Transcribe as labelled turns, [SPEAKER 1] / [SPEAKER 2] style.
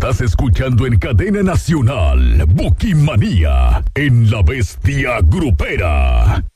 [SPEAKER 1] Estás escuchando en cadena nacional Bukimanía en La Bestia Grupera.